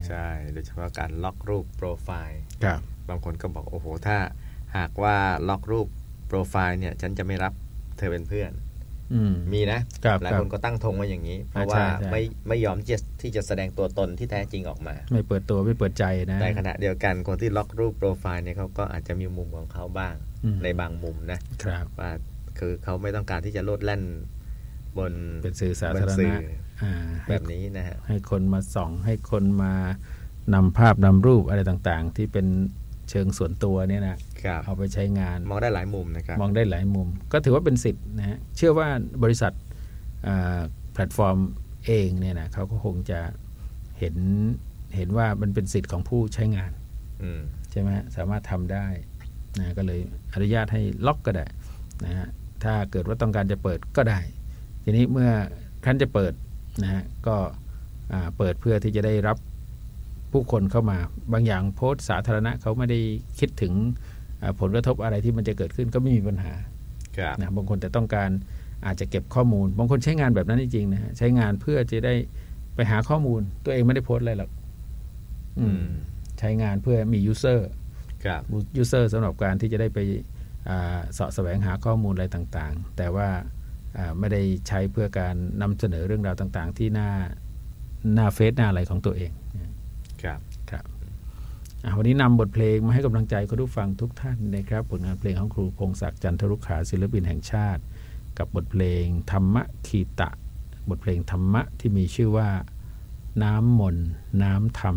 ใช่โดยเฉพาะการล็อกรูปโปรไฟล์ครับบางคนก็บอกโอ้โหถ้าหากว่าล็อกรูปโปรไฟล์เนี่ยฉันจะไม่รับเธอเป็นเพื่อนมีนะหลายคนก็ตั้งธงไว้อย่างนี้เพราะว่าไม่ยอมที่จะแสดงตัวตนที่แท้จริงออกมาไม่เปิดตัวไม่เปิดใจนะในขณะเดียวกันคนที่ล็อกรูปโปรไฟล์เนี่ยเขาก็อาจจะมีมุมของเขาบ้างในบางมุมนะครับว่าคือเขาไม่ต้องการที่จะโลดแล่นบนเป็นสื่อสาธารณะแบบนี้นะฮะให้คนมาส่องให้คนมานำภาพนำรูปอะไรต่างๆที่เป็นเชิงส่วนตัวเนี่ยนะเอาไปใช้งานมองได้หลายมุมนะครับมองได้หลายมุมก็ถือว่าเป็นสิทธิ์นะฮะเชื่อว่าบริษัทแพลตฟอร์มเองเนี่ยนะเขาก็คงจะเห็นว่ามันเป็นสิทธิ์ของผู้ใช้งานใช่ไหมสามารถทำได้นะก็เลยอนุญาตให้ล็อกก็ได้นะฮะถ้าเกิดว่าต้องการจะเปิดก็ได้ทีนี้เมื่อท่านจะเปิดนะฮะก็เปิดเพื่อที่จะได้รับผู้คนเข้ามาบางอย่างโพสต์สาธารณะเขาไม่ได้คิดถึงผลกระทบอะไรที่มันจะเกิดขึ้นก็ไม่มีปัญหานะบางคนแต่ต้องการอาจจะเก็บข้อมูลบางคนใช้งานแบบนั้นจริงๆนะฮะใช้งานเพื่อจะได้ไปหาข้อมูลตัวเองไม่ได้โพสต์อะไรหรอกใช้งานเพื่อมียูเซอร์สำหรับการที่จะได้ไปเสาะแสวงหาข้อมูลอะไรต่างๆแต่ว่าไม่ได้ใช้เพื่อการนำเสนอเรื่องราวต่างๆที่หน้าเฟซหน้าอะไรของตัวเองครับวันนี้นำบทเพลงมาให้กำลังใจคุณผู้ฟังทุกท่านนะครับผลงานเพลงของครูพงศักดิ์จันทรุขาศิลปินแห่งชาติกับบทเพลงธรรมคีตะบทเพลงธรรมะที่มีชื่อว่าน้ำมนต์น้ำธรรม